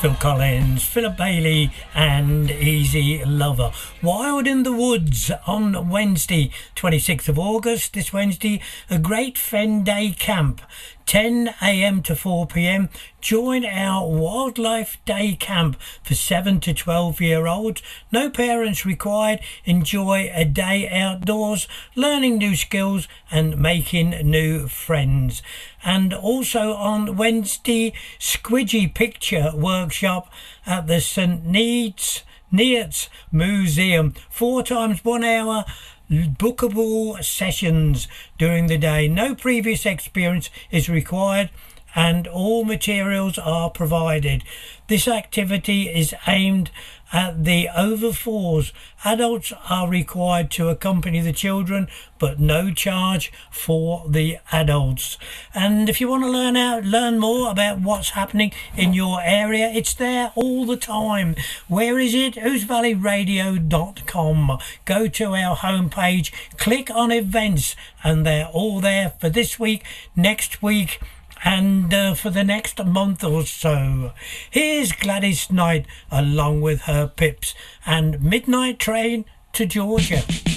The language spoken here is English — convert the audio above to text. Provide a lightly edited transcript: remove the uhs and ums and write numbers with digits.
Phil Collins, Philip Bailey and Easy Lover. Wild in the Woods on Wednesday 26th of August, this Wednesday, a Great Fen Day camp, 10 a.m. to 4 p.m. Join our Wildlife Day camp for 7 to 12-year-olds. No parents required. Enjoy a day outdoors, learning new skills and making new friends. And also on Wednesday, Squidgy Picture Workshop at the St. Neots Museum. 4 times 1 hour bookable sessions during the day. No previous experience is required and all materials are provided. This activity is aimed at the over 4s. Adults are required to accompany the children, but no charge for the adults. And if you want to learn more about what's happening in your area, it's there all the time. Where is it? OosValleyRadio.com. Go to our homepage, click on events, and they're all there for this week, next week, and for the next month or so. Here's Gladys Knight along with her Pips and Midnight Train to Georgia.